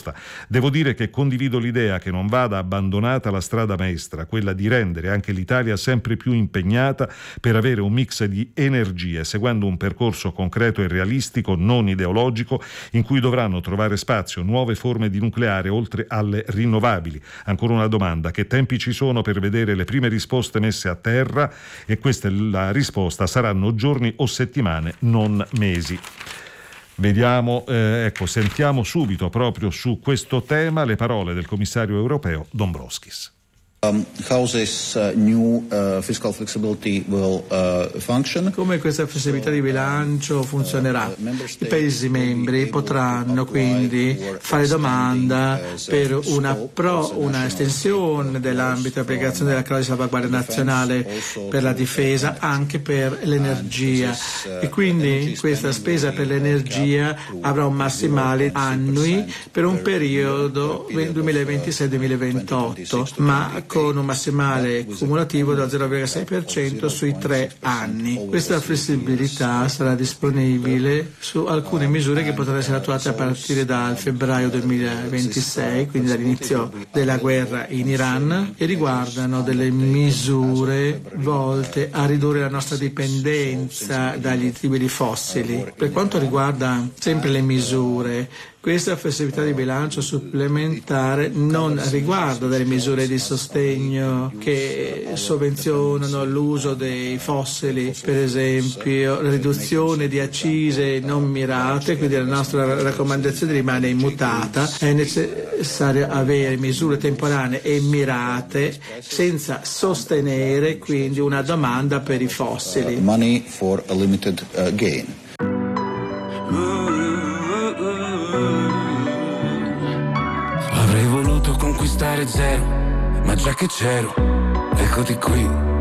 risposta. Devo dire che condivido l'idea che non vada abbandonata la strada maestra, quella di rendere anche l'Italia sempre più impegnata per avere un mix di energie, seguendo un percorso concreto e realistico, non ideologico, in cui dovranno trovare spazio nuove forme di nucleare oltre alle rinnovabili. Ancora una domanda: che tempi ci sono per vedere le prime risposte messe a terra? E questa è la risposta: saranno giorni o settimane, non mesi. Vediamo, sentiamo subito proprio su questo tema le parole del commissario europeo Dombrovskis. How this new fiscal flexibility will function. Come questa flessibilità di bilancio funzionerà? I Paesi membri potranno quindi fare domanda per una estensione dell'ambito di applicazione della clausola di salvaguardia nazionale per la difesa anche per l'energia, e quindi questa spesa per l'energia avrà un massimale annui per un periodo 2026-2028, ma con un massimale cumulativo del 0,6% sui 3 anni. Questa flessibilità sarà disponibile su alcune misure che potranno essere attuate a partire dal febbraio 2026, quindi dall'inizio della guerra in Iran, e riguardano delle misure volte a ridurre la nostra dipendenza dagli combustibili fossili. Per quanto riguarda sempre le misure, questa flessibilità di bilancio supplementare non riguarda delle misure di sostegno che sovvenzionano l'uso dei fossili, per esempio la riduzione di accise non mirate, quindi la nostra raccomandazione rimane immutata. È necessario avere misure temporanee e mirate senza sostenere quindi una domanda per i fossili. Money for a limited gain. Avrei voluto conquistare zero, ma già che c'ero, eccoti qui.